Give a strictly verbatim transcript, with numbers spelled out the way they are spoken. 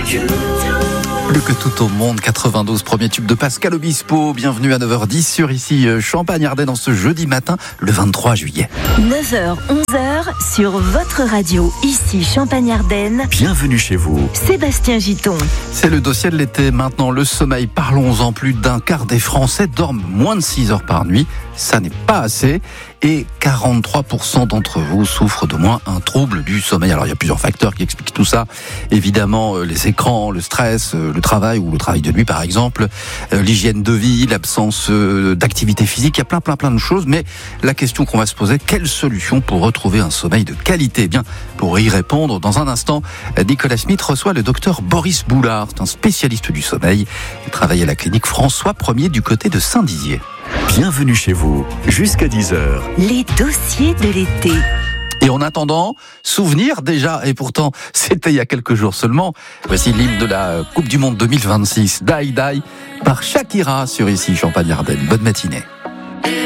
Plus que tout au monde, quatre-vingt-douze, premier tube de Pascal Obispo. Bienvenue à neuf heures dix sur ici Champagne-Ardenne en ce jeudi matin, le vingt-trois juillet. neuf heures, onze heures sur votre radio, ici Champagne-Ardenne. Bienvenue chez vous. Sébastien Giton. C'est le dossier de l'été. Maintenant, le sommeil, parlons-en. Plus d'un quart des Français dorment moins de six heures par nuit. Ça n'est pas assez. Et quarante-trois pour cent d'entre vous souffrent d'au moins un trouble du sommeil. Alors, il y a plusieurs facteurs qui expliquent tout ça. Évidemment, les écrans, le stress, le travail ou le travail de nuit, par exemple, l'hygiène de vie, l'absence d'activité physique. Il y a plein, plein, plein de choses. Mais la question qu'on va se poser, quelle solution pour retrouver un sommeil de qualité? Eh bien, pour y répondre, dans un instant, Nicolas Smith reçoit le docteur Boris Boulard. C'est un spécialiste du sommeil. Il travaille à la clinique François Ier du côté de Saint-Dizier. Bienvenue chez vous, jusqu'à dix heures. Les dossiers de l'été. Et en attendant, souvenir déjà, et pourtant c'était il y a quelques jours seulement, voici l'hymne de la Coupe du Monde deux mille vingt-six, Die Die, par Shakira sur ici Champagne-Ardenne. Bonne matinée.